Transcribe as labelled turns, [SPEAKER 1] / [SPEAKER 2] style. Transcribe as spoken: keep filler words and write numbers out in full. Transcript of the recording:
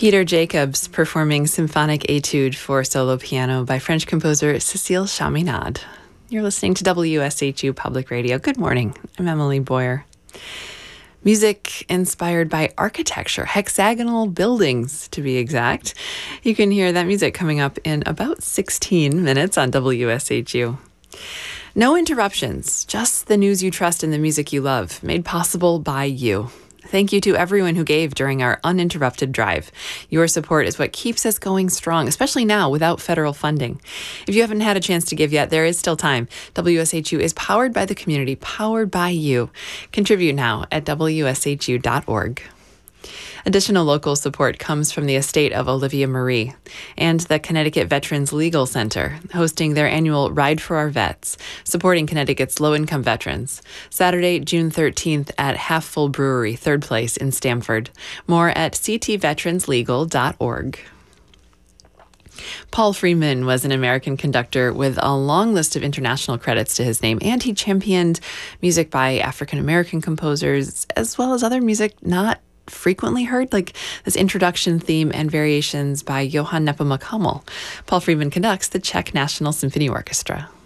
[SPEAKER 1] Peter Jacobs performing Symphonic Etude for solo piano by French composer Cécile Chaminade. You're listening to W S H U Public Radio. Good morning. I'm Emily Boyer. Music inspired by architecture, hexagonal buildings to be exact. You can hear that music coming up in about sixteen minutes on W S H U. No interruptions, just the news you trust and the music you love, made possible by you. Thank you to everyone who gave during our uninterrupted drive. Your support is what keeps us going strong, especially now without federal funding. If you haven't had a chance to give yet, there is still time. W S H U is powered by the community, powered by you. Contribute now at W S H U dot org. Additional local support comes from the estate of Olivia Marie and the Connecticut Veterans Legal Center, hosting their annual Ride for Our Vets, supporting Connecticut's low-income veterans. Saturday, June thirteenth at Half Full Brewery, third place in Stamford. More at c t veterans legal dot org. Paul Freeman was an American conductor with a long list of international credits to his name, and he championed music by African-American composers, as well as other music not frequently heard, like this introduction theme and variations by Johann Nepomuk Hummel. Paul Freeman conducts the Czech National Symphony Orchestra.